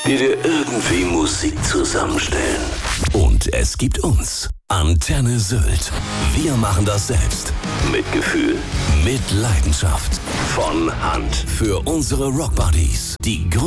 die dir irgendwie Musik zusammenstellen. Und es gibt uns. Antenne Sylt. Wir machen das selbst. Mit Gefühl. Mit Leidenschaft. Von Hand. Für unsere Rockbuddies. Die